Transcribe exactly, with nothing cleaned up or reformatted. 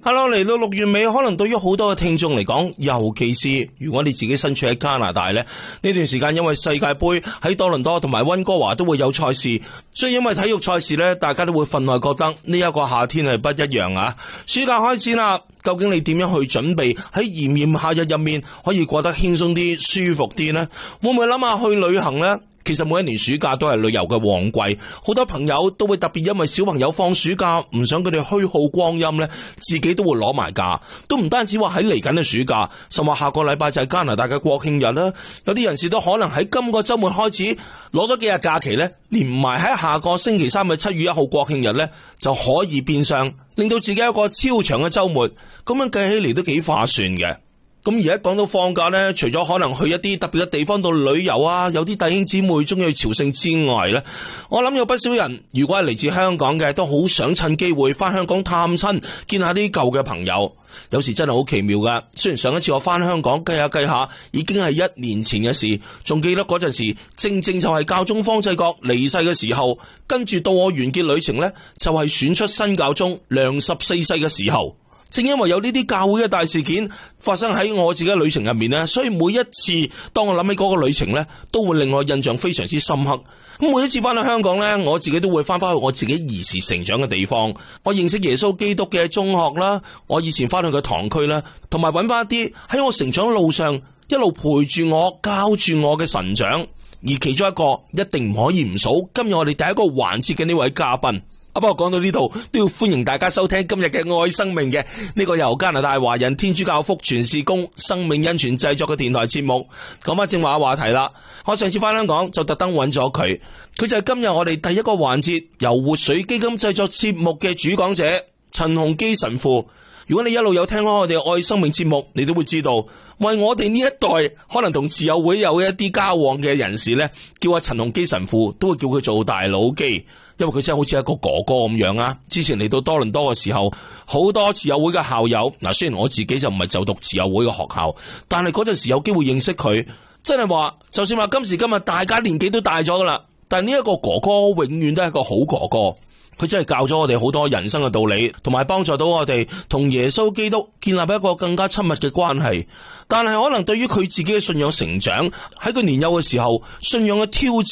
Hello， 嚟到六月尾，可能對於好多嘅聽眾嚟講，尤其是如果你自己身處喺加拿大呢，呢段時間因為世界盃喺多倫多同埋溫哥華都會有賽事，所以因為體育賽事呢，大家都會分外覺得呢一個夏天係不一樣啊！暑假開始啦，究竟你點樣去準備喺炎炎夏日入面可以過得輕鬆啲、舒服啲呢？會唔會諗下去旅行呢？其實每一年暑假都係旅遊嘅旺季，好多朋友都會特別因為小朋友放暑假，唔想佢哋虛耗光陰呢，自己都會攞埋假，都唔單止話喺嚟緊嘅暑假，甚至下個禮拜就係加拿大嘅國慶日啦。有啲人士都可能喺今個週末開始攞咗幾日假期呢，連埋喺下個星期三嘅七月一號國慶日呢，就可以變相令到自己有一個超長嘅週末，咁樣計起嚟都幾划算嘅。咁而家講到放假呢，除咗可能去一啲特別嘅地方度旅遊啊，有啲弟兄姊妹中意去朝聖之外呢，我諗有不少人如果係嚟自香港嘅，都好想趁機會翻香港探親，見下啲舊嘅朋友。有時真係好奇妙噶，雖然上一次我翻香港計下計下已經係一年前嘅事，仲記得嗰陣時正正就係教宗方濟各離世嘅時候，跟住到我完結旅程呢，就係選出新教宗良十四世嘅時候。正因為有呢啲教會嘅大事件發生喺我自己嘅旅程入面呢，所以每一次當我諗起嗰個旅程呢，都會令我印象非常之深刻。咁每一次翻到香港呢，我自己都會翻翻去我自己兒時成長嘅地方，我認識耶穌基督嘅中學啦，我以前翻去嘅堂區啦，同埋揾翻一啲喺我成長路上一路陪住我教住我嘅神長。而其中一個一定唔可以唔數今日我哋第一個環節嘅呢位嘉賓。不過講到呢度都要歡迎大家收聽今日嘅愛生命嘅呢個由加拿大華人天主教福傳事工生命恩泉製作嘅電台節目。講翻正話嘅話題啦，我上次翻香港就特登揾咗佢，佢就係今日我哋第一個環節由活水基金製作節目嘅主講者陳鴻基神父。如果你一路有聽開我哋愛生命節目，你都會知道，為我哋呢一代可能同慈幼會有一啲交往嘅人士呢，叫阿陳鴻基神父，都會叫佢做大佬基，因為佢真係好似一個哥哥咁樣啊！之前嚟到多倫多嘅時候，好多慈幼會嘅校友，嗱，雖然我自己就唔係就讀慈幼會嘅學校，但係嗰陣時有機會認識佢，真係話，就算話今時今日大家年紀都大咗噶啦，但係呢一個哥哥永遠都係一個好哥哥。佢真係教咗我哋好多人生嘅道理，同埋幫助到我哋同耶穌基督建立一個更加親密嘅關係。但係可能對於佢自己嘅信仰成長，喺佢年幼嘅時候，信仰嘅挑戰